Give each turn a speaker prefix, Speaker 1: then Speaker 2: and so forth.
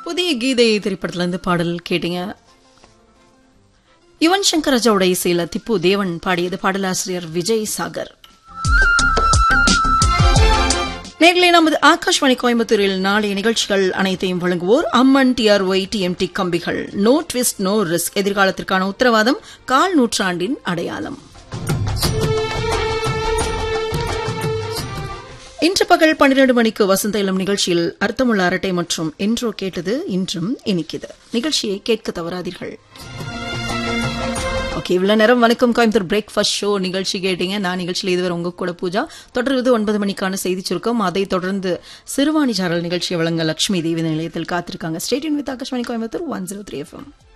Speaker 1: புதிய கீதை திரைப்படத்துல இருந்து பாடல் கேட்டீங்க. யுவன் சங்கர் ராஜாவோட இசையில திப்பு தேவன் பாடியது. பாடலாசிரியர் விஜய் சாகர். நேர்களே, நமது ஆகாஷ்வாணி கோயம்புத்தூரில் நாளைய நிகழ்ச்சிகள் அனைத்தையும் வழங்குவோர் அம்மன் TRY TMT கம்பிகள். நோ ட்விஸ்ட் நோ ரிஸ்க், எதிர்காலத்திற்கான உத்தரவாதம், கால் நூற்றாண்டின் அடையாளம். இன்று பகல் 12 மணிக்கு வசந்த இளம் நிகழ்ச்சியில் அர்த்தமுள்ள அரட்டை மற்றும் இன்ட்ரோ கேட்டது இன்றும் இனிக்குது. நிகழ்ச்சியை கேட்க தவறாதீர்கள். ஓகே, இவ்வளவு நேரம் வணக்கம் கோயம்புத்தூர் பிரேக்ஃபாஸ்ட் ஷோ நிகழ்ச்சி கேட்டீங்க. நான் நிகழ்ச்சியில் இதுவரை உங்க கூட பூஜா. தொடர்ந்து 9 மணிக்கான செய்தி சுருக்கம், அதை தொடர்ந்து சிறுவாணி சாரல் நிகழ்ச்சியை வழங்க லட்சுமி தேவி நிலையத்தில் காத்திருக்காங்க. State Yoon with Akashvani Coimbatore 103 FM.